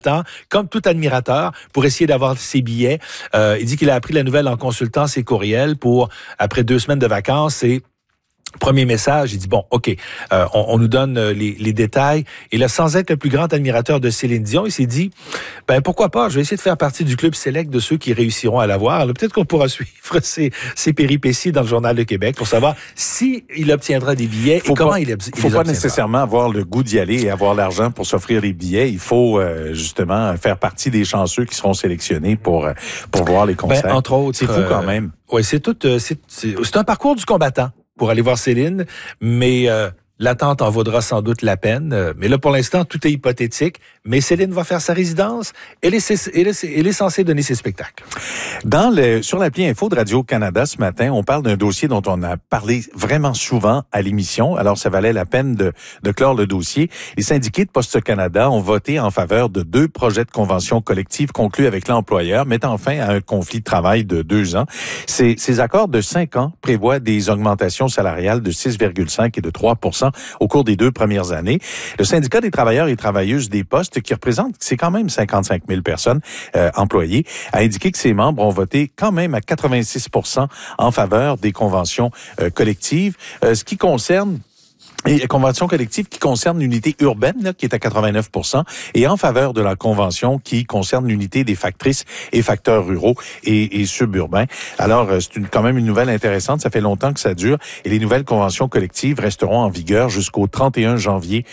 temps, comme tout admirateur, pour essayer d'avoir ses billets. Il dit qu'il a appris la nouvelle en consultant ses courriels après 2 semaines de vacances et premier message, il dit, bon, OK, on nous donne les détails. Et là, sans être le plus grand admirateur de Céline Dion, il s'est dit, pourquoi pas, je vais essayer de faire partie du club select de ceux qui réussiront à l'avoir. Alors, peut-être qu'on pourra suivre ses péripéties dans le Journal de Québec pour savoir s'il obtiendra des billets et comment il les obtiendra. Il ne faut pas nécessairement avoir le goût d'y aller et avoir l'argent pour s'offrir les billets. Il faut justement faire partie des chanceux qui seront sélectionnés pour voir les concerts. Entre autres. C'est fou quand même. Oui, c'est un parcours du combattant pour aller voir Céline, mais l'attente en vaudra sans doute la peine. Mais là, pour l'instant, tout est hypothétique. Mais Céline va faire sa résidence. Elle est censée donner ses spectacles. Sur l'appli Info de Radio-Canada ce matin, on parle d'un dossier dont on a parlé vraiment souvent à l'émission. Alors, ça valait la peine de clore le dossier. Les syndiqués de Poste Canada ont voté en faveur de 2 projets de convention collective conclus avec l'employeur, mettant fin à un conflit de travail de 2 ans. Ces accords de 5 ans prévoient des augmentations salariales de 6,5 et de 3% au cours des 2 premières années. Le syndicat des travailleurs et travailleuses des postes, qui représente, c'est quand même 55 000 personnes employées, a indiqué que ses membres ont voté quand même à 86% en faveur des conventions collectives. Ce qui concerne et convention collective qui concerne l'unité urbaine, là, qui est à 89%, et en faveur de la convention qui concerne l'unité des factrices et facteurs ruraux et suburbains. Alors, c'est quand même une nouvelle intéressante. Ça fait longtemps que ça dure. Et les nouvelles conventions collectives resteront en vigueur jusqu'au 31 janvier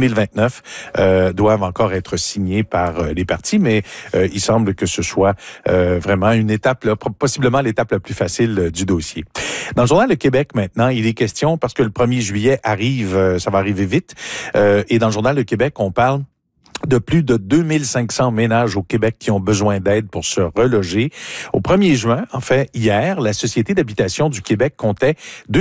2029. Doivent encore être signées par les parties, mais il semble que ce soit vraiment une étape, là, possiblement l'étape la plus facile du dossier. Dans le Journal de Québec, maintenant, il est question, parce que le 1er juillet arrive, ça va arriver vite, et dans le Journal de Québec, on parle de plus de 2500 ménages au Québec qui ont besoin d'aide pour se reloger. Au 1er juin, en fait, hier, la Société d'habitation du Québec comptait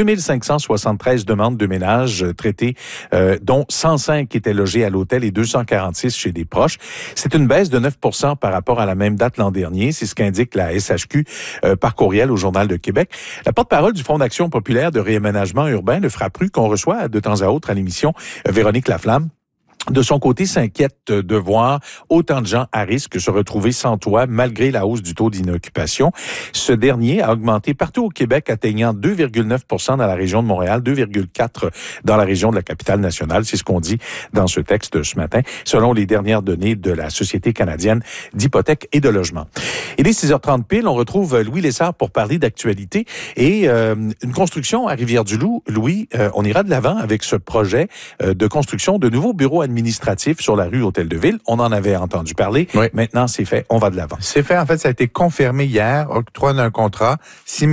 2573 demandes de ménages traitées, dont 105 étaient logés à l'hôtel et 246 chez des proches. C'est une baisse de 9% par rapport à la même date l'an dernier. C'est ce qu'indique la SHQ par courriel au Journal de Québec. La porte-parole du Fonds d'action populaire de réaménagement urbain, le FRAPRU, qu'on reçoit de temps à autre à l'émission, Véronique Laflamme, de son côté, s'inquiète de voir autant de gens à risque se retrouver sans toit malgré la hausse du taux d'inoccupation. Ce dernier a augmenté partout au Québec, atteignant 2,9% dans la région de Montréal, 2,4% dans la région de la capitale nationale. C'est ce qu'on dit dans ce texte ce matin, selon les dernières données de la Société canadienne d'hypothèques et de logement. Il est 6h30 pile, on retrouve Louis Lessard pour parler d'actualité et une construction à Rivière-du-Loup. Louis, on ira de l'avant avec ce projet de construction de nouveaux bureaux administratif sur la rue Hôtel-de-Ville. On en avait entendu parler. Oui. Maintenant, c'est fait. On va de l'avant. C'est fait. En fait, ça a été confirmé hier. Octroi d'un contrat. 6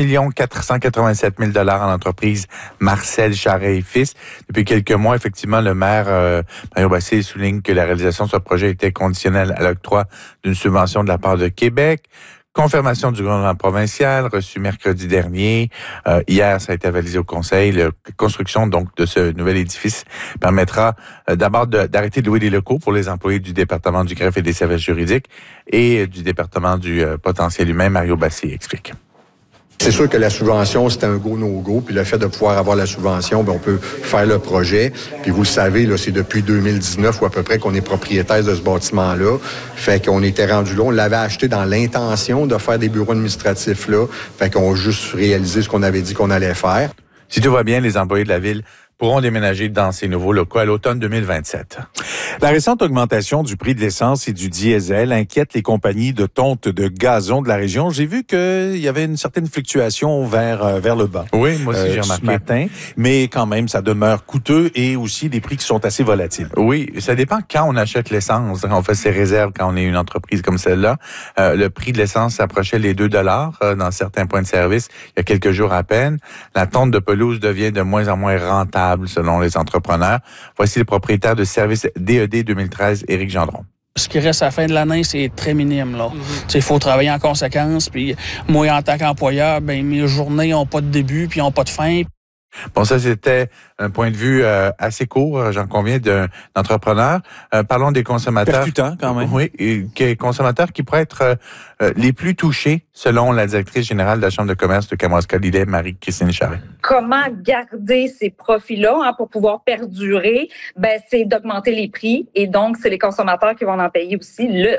487 000 $ en entreprise Marcel Charret et Fils. Depuis quelques mois, effectivement, le maire Mario Bassé souligne que la réalisation de ce projet était conditionnelle à l'octroi d'une subvention de la part de Québec. Confirmation du gouvernement provincial, reçu mercredi dernier. Hier, ça a été avalisé au Conseil. La construction donc de ce nouvel édifice permettra d'abord d'arrêter de louer des locaux pour les employés du département du greffe et des services juridiques et du département du potentiel humain. Mario Bassé explique. C'est sûr que la subvention, c'est un go, no-go. Puis le fait de pouvoir avoir la subvention, on peut faire le projet. Puis vous le savez, là, c'est depuis 2019 ou à peu près qu'on est propriétaire de ce bâtiment-là. Fait qu'on était rendu là. On l'avait acheté dans l'intention de faire des bureaux administratifs là. Fait qu'on a juste réalisé ce qu'on avait dit qu'on allait faire. Si tout va bien, les employés de la ville pourront déménager dans ces nouveaux locaux à l'automne 2027. La récente augmentation du prix de l'essence et du diesel inquiète les compagnies de tonte de gazon de la région. J'ai vu qu'il y avait une certaine fluctuation vers le bas. Oui, moi aussi j'ai remarqué. Ce matin, mais quand même, ça demeure coûteux et aussi des prix qui sont assez volatiles. Oui, ça dépend quand on achète l'essence. On fait ses réserves quand on est une entreprise comme celle-là. Le prix de l'essence s'approchait les 2 $ dans certains points de service il y a quelques jours à peine. La tonte de pelouse devient de moins en moins rentable selon les entrepreneurs. Voici le propriétaire de service DED 2013, Éric Gendron. Ce qui reste à la fin de l'année, c'est très minime, là. Il faut travailler en conséquence. Puis moi, en tant qu'employeur, mes journées n'ont pas de début puis n'ont pas de fin. Bon, ça, c'était un point de vue assez court, j'en conviens, d'un entrepreneur. Parlons des consommateurs. Percutant, quand même. Oui, et consommateurs qui pourraient être les plus touchés, selon la directrice générale de la Chambre de commerce de Kamouraska-Lillet, Marie-Christine Charret. Comment garder ces profits-là pour pouvoir perdurer? C'est d'augmenter les prix et donc, c'est les consommateurs qui vont en payer aussi.